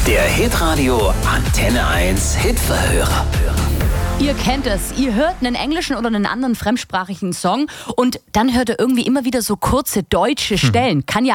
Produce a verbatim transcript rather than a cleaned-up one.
Der Hitradio Antenne eins Hitverhörer. Ihr kennt es. Ihr hört einen englischen oder einen anderen fremdsprachigen Song und dann hört ihr irgendwie immer wieder so kurze deutsche Stellen. Kann ja